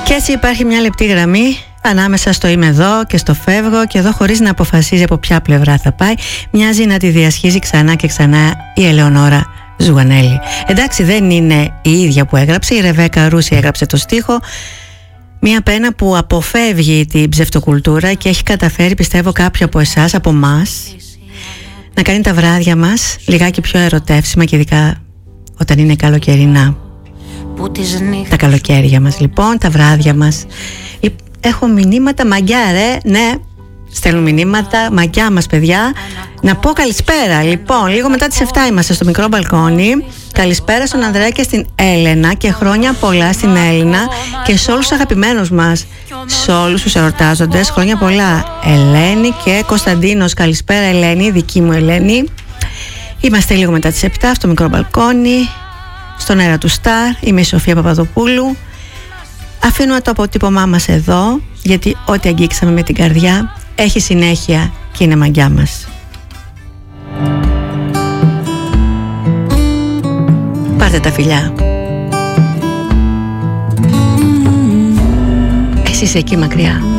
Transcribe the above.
Και έτσι υπάρχει μια λεπτή γραμμή ανάμεσα στο είμαι εδώ και στο φεύγω, και εδώ χωρίς να αποφασίζει από ποια πλευρά θα πάει, μοιάζει να τη διασχίζει ξανά και ξανά η Ελεονόρα Ζουγανέλη. Εντάξει, δεν είναι η ίδια που έγραψε, η Ρεβέκα Ρούση έγραψε το στίχο. Μια πένα που αποφεύγει την ψευτοκουλτούρα και έχει καταφέρει, πιστεύω, κάποιοι από εσάς, από εμάς, να κάνει τα βράδια μας λιγάκι πιο ερωτεύσιμα, και ειδικά όταν είναι καλοκαιρινά. Τα καλοκαίρια μας, λοιπόν, τα βράδια μας. Έχω μηνύματα, μαγιά ρε, ναι, στέλνουν μηνύματα, μαγιά μας παιδιά. Να πω καλησπέρα, λοιπόν, λίγο μετά τις 7 είμαστε στο μικρό μπαλκόνι. Καλησπέρα στον Ανδρέα και στην Έλενα, και χρόνια πολλά στην Έλληνα και σε όλους τους αγαπημένους μας, σε όλους τους εορτάζοντες, χρόνια πολλά. Ελένη και Κωνσταντίνος, καλησπέρα Ελένη, δική μου Ελένη. Είμαστε λίγο μετά τις 7 στο μικρό μπαλκόνι, στον αέρα του Σταρ. Είμαι η Σοφία Παπαδοπούλου. Αφήνω το αποτύπωμά μας εδώ, γιατί ό,τι αγγίξαμε με την καρδιά έχει συνέχεια και είναι μαγιά μας. Πάρτε τα φιλιά. Εσύ είσαι εκεί μακριά.